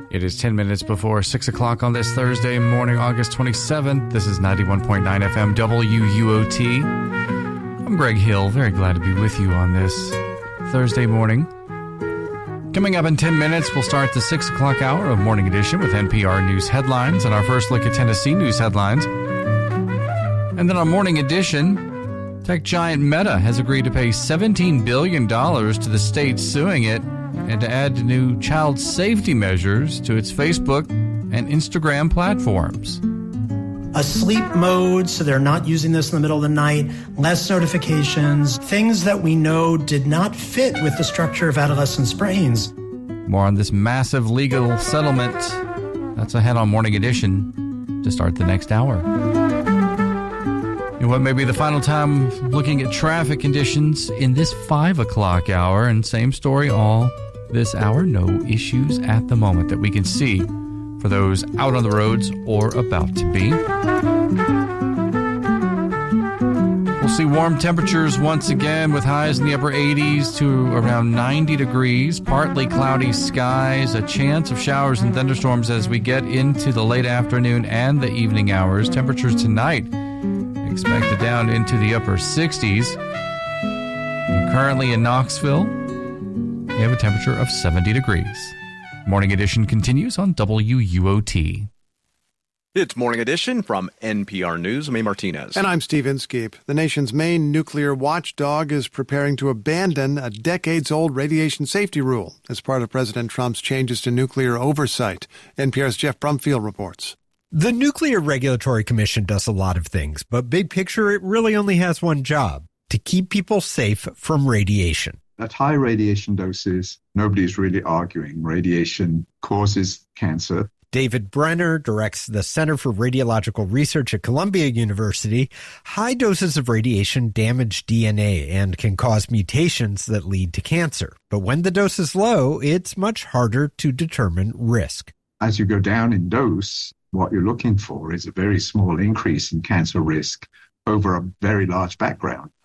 It is 10 minutes before 6 o'clock on this Thursday morning, August 27th. This is 91.9 FM WUOT. I'm Greg Hill, very glad to be with you on this Thursday morning. Coming up in 10 minutes, we'll start the 6 o'clock hour of Morning Edition with NPR News headlines and our first look at Tennessee news headlines. And then on Morning Edition, tech giant Meta has agreed to pay $17 billion to the state suing it and to add new child safety measures to its Facebook and Instagram platforms. A sleep mode, so they're not using this in the middle of the night, less notifications, things that we know did not fit with the structure of adolescents' brains. More on this massive legal settlement. That's ahead on Morning Edition to start the next hour. And what may be the final time looking at traffic conditions in this 5 o'clock hour, and same story all this hour, no issues at the moment that we can see for those out on the roads or about to be. We'll see warm temperatures once again with highs in the upper 80s to around 90 degrees, partly cloudy skies, a chance of showers and thunderstorms as we get into the late afternoon and the evening hours. Temperatures tonight expected down into the upper 60s. And currently in Knoxville, we have a temperature of 70 degrees. Morning Edition continues on WUOT. It's Morning Edition from NPR News. I'm A. Martinez. And I'm Steve Inskeep. The nation's main nuclear watchdog is preparing to abandon a decades-old radiation safety rule as part of President Trump's changes to nuclear oversight. NPR's Jeff Brumfield reports. The Nuclear Regulatory Commission does a lot of things, but big picture, it really only has one job: to keep people safe from radiation. At high radiation doses, nobody's really arguing. Radiation causes cancer. David Brenner directs the Center for Radiological Research at Columbia University. High doses of radiation damage DNA and can cause mutations that lead to cancer. But when the dose is low, it's much harder to determine risk. As you go down in dose, what you're looking for is a very small increase in cancer risk over a very large background.